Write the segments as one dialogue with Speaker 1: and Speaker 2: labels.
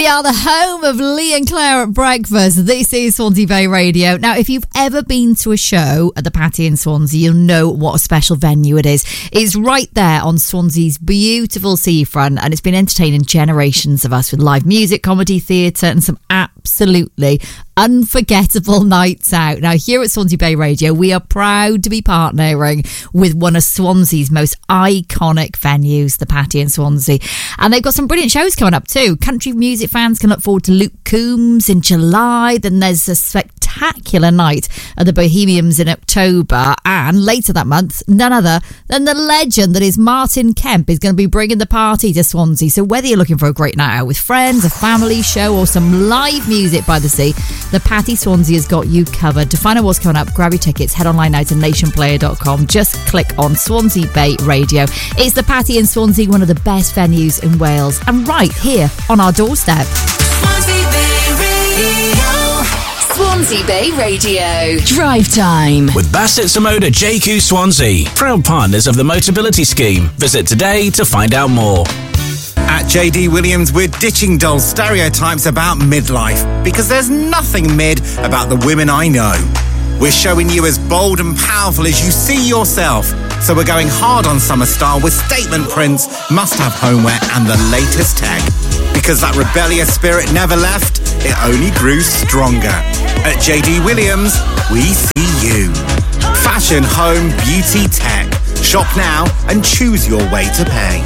Speaker 1: are the home of Lee and Claire at breakfast. This is Swansea Bay Radio. Now, if you've ever been to a show at the Patty in Swansea, you'll know what a special venue it is. It's right there on Swansea's beautiful seafront, and it's been entertaining generations of us with live music, comedy, theatre, and some absolutely unforgettable nights out. Now, here at Swansea Bay Radio, we are proud to be partnering with one of Swansea's most iconic venues, the Patty in Swansea. And they've got some brilliant shows coming up too. Country music fans can look forward to Luke Combs in July. Then there's a spectacular night at the Bohemians in October. And later that month, none other than the legend that is Martin Kemp is going to be bringing the party to Swansea. So whether you're looking for a great night out with friends, a family show, or some live music by the sea, the Patty Swansea has got you covered. To find out what's coming up, grab your tickets, head online now to nationplayer.com. Just click on Swansea Bay Radio. It's the Patty in Swansea, one of the best venues in Wales, and right here on our doorstep.
Speaker 2: Swansea Bay Radio. Swansea Bay Radio. Drive time.
Speaker 3: With Bassett Samoda JQ Swansea, proud partners of the Motability Scheme. Visit today to find out more.
Speaker 4: At JD Williams, we're ditching dull stereotypes about midlife, because there's nothing mid about the women I know. We're showing you as bold and powerful as you see yourself. So we're going hard on summer style with statement prints, must-have homeware and the latest tech. Because that rebellious spirit never left, it only grew stronger. At JD Williams, we see you. Fashion, home, beauty, tech. Shop now and choose your way to pay.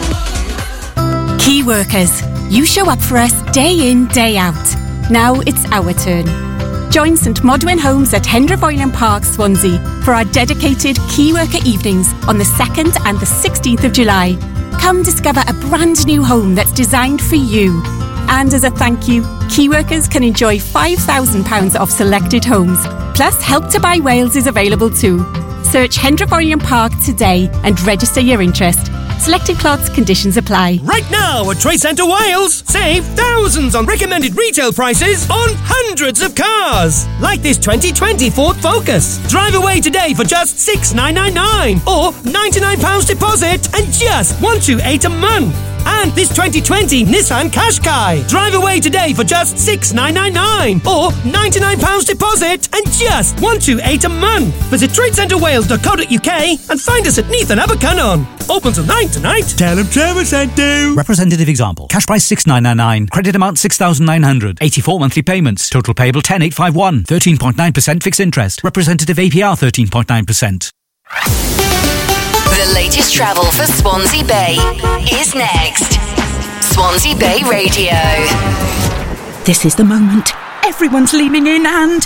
Speaker 5: Key workers, you show up for us day in, day out. Now it's our turn. Join St Modwen Homes at Hendra Park, Swansea for our dedicated Key Worker evenings on the 2nd and the 16th of July. Come discover a brand new home that's designed for you. And as a thank you, Key Workers can enjoy £5,000 off selected homes. Plus, Help to Buy Wales is available too. Search Hendra Park today and register your interest. Selected plots, conditions apply.
Speaker 6: Right now at Trade Centre Wales, save thousands on recommended retail prices on hundreds of cars. Like this 2020 Ford Focus. Drive away today for just $6,999 or £99 deposit and just $128 a month. And this 2020 Nissan Qashqai. Drive away today for just $6,999 or £99 deposit and just $128 a month. Visit tradecentrewales.co.uk and find us at Neath and Abercynon. Open till 9 tonight.
Speaker 7: Tell them Trevor sent you. Representative example. Cash price $6,999. Credit amount $6,900. 84 monthly payments. Total payable $10,851. 13.9% fixed interest. Representative APR 13.9%.
Speaker 2: The latest travel for Swansea Bay is next. Swansea Bay Radio.
Speaker 8: This is the moment. Everyone's leaning in and...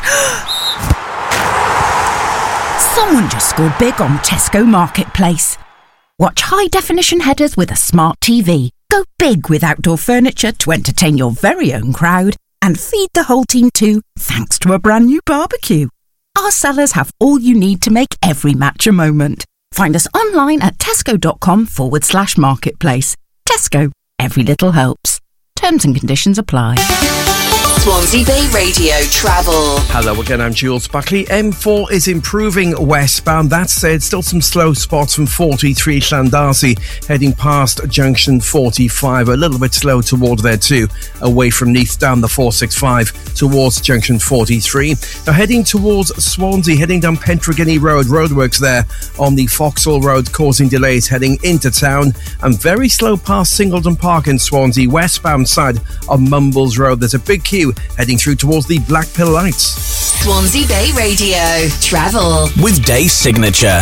Speaker 8: someone just scored big on Tesco Marketplace. Watch high-definition headers with a smart TV. Go big with outdoor furniture to entertain your very own crowd. And feed the whole team too, thanks to a brand new barbecue. Our sellers have all you need to make every match a moment. Find us online at tesco.com/marketplace. Tesco, every little helps. Terms and conditions apply.
Speaker 2: Swansea Bay Radio Travel.
Speaker 9: Hello again, I'm Jules Buckley. M4 is improving westbound. That said, still some slow spots from 43 Llandarcy heading past junction 45. A little bit slow towards there too, away from Neath down the 465 towards junction 43. Now heading towards Swansea, heading down Pentraguinny Road. Roadworks there on the Foxhall Road causing delays heading into town. And very slow past Singleton Park in Swansea, westbound side of Mumbles Road. There's a big queue heading through towards the Blackpill Lights.
Speaker 2: Swansea Bay Radio Travel.
Speaker 3: With Day Signature.